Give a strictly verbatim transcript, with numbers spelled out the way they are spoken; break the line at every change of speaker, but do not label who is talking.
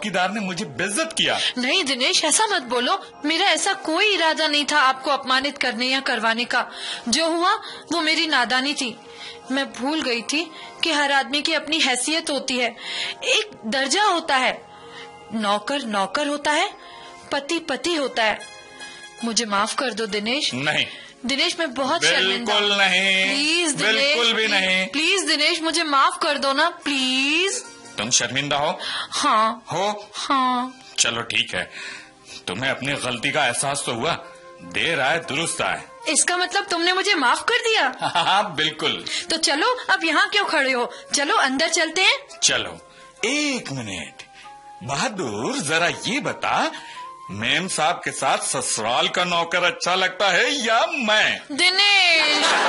चौकीदार ने मुझे बेइज्जत किया।
नहीं दिनेश, ऐसा मत बोलो। मेरा ऐसा कोई इरादा नहीं था आपको अपमानित करने या करवाने का। जो हुआ वो मेरी नादानी थी। मैं भूल गई थी कि हर आदमी की अपनी हैसियत होती है, एक दर्जा होता है। नौकर नौकर होता है, पति पति होता है। मुझे माफ कर दो दिनेश।
नहीं
दिनेश, मैं बहुत शर्मिंदा हूं।
बिल्कुल नहीं,
प्लीज दिनेश,
बिल्कुल भी नहीं।
प्लीज दिनेश, मुझे माफ कर दो ना, प्लीज।
तुम शर्मिंदा हो?
हाँ
हो?
हाँ।
चलो ठीक है, तुम्हें अपनी गलती का एहसास तो हुआ। देर आए दुरुस्त आए।
इसका मतलब तुमने मुझे माफ कर दिया?
हाँ बिल्कुल।
तो चलो, अब यहाँ क्यों खड़े हो? चलो अंदर चलते हैं।
चलो। एक मिनट बहादुर, जरा ये बता, मेम साहब के साथ ससुराल का नौकर अच्छा लगता है या मैं?
दिनेश।